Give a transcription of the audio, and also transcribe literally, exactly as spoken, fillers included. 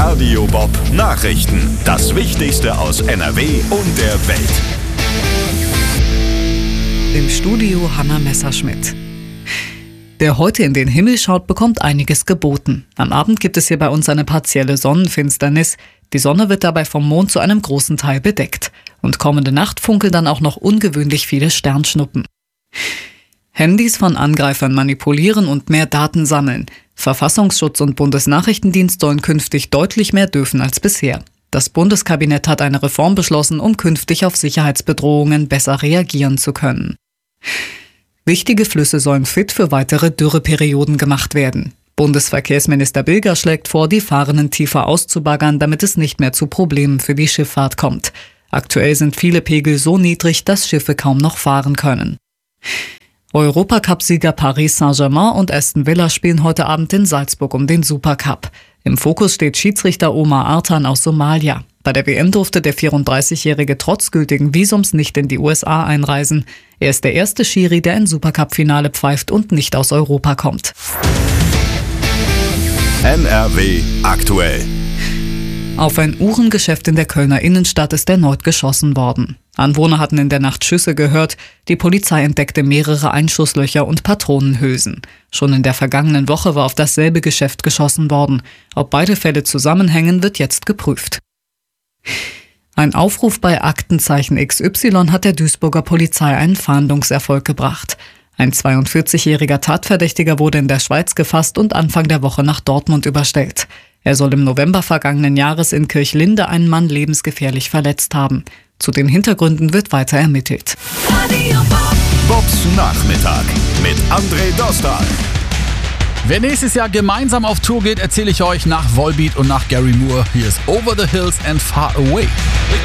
Radio Bob Nachrichten. Das Wichtigste aus N R W und der Welt. Im Studio Hanna Messerschmidt. Wer heute in den Himmel schaut, bekommt einiges geboten. Am Abend gibt es hier bei uns eine partielle Sonnenfinsternis. Die Sonne wird dabei vom Mond zu einem großen Teil bedeckt. Und kommende Nacht funkeln dann auch noch ungewöhnlich viele Sternschnuppen. Handys von Angreifern manipulieren und mehr Daten sammeln. Verfassungsschutz und Bundesnachrichtendienst sollen künftig deutlich mehr dürfen als bisher. Das Bundeskabinett hat eine Reform beschlossen, um künftig auf Sicherheitsbedrohungen besser reagieren zu können. Wichtige Flüsse sollen fit für weitere Dürreperioden gemacht werden. Bundesverkehrsminister Bilger schlägt vor, die Fahrenden tiefer auszubaggern, damit es nicht mehr zu Problemen für die Schifffahrt kommt. Aktuell sind viele Pegel so niedrig, dass Schiffe kaum noch fahren können. Europacup-Sieger Paris Saint-Germain und Aston Villa spielen heute Abend in Salzburg um den Supercup. Im Fokus steht Schiedsrichter Omar Artan aus Somalia. Bei der W M durfte der vierunddreißigjährige trotz gültigen Visums nicht in die U S A einreisen. Er ist der erste Schiri, der ein Supercup-Finale pfeift und nicht aus Europa kommt. N R W aktuell. Auf ein Uhrengeschäft in der Kölner Innenstadt ist erneut geschossen worden. Anwohner hatten in der Nacht Schüsse gehört. Die Polizei entdeckte mehrere Einschusslöcher und Patronenhülsen. Schon in der vergangenen Woche war auf dasselbe Geschäft geschossen worden. Ob beide Fälle zusammenhängen, wird jetzt geprüft. Ein Aufruf bei Aktenzeichen X Y hat der Duisburger Polizei einen Fahndungserfolg gebracht. Ein zweiundvierzigjähriger Tatverdächtiger wurde in der Schweiz gefasst und Anfang der Woche nach Dortmund überstellt. Er soll im November vergangenen Jahres in Kirchlinde einen Mann lebensgefährlich verletzt haben. Zu den Hintergründen wird weiter ermittelt. Bobs Nachmittag mit André Dostal. Wer nächstes Jahr gemeinsam auf Tour geht, erzähle ich euch nach Volbeat und nach Gary Moore. Hier ist Over the Hills and Far Away.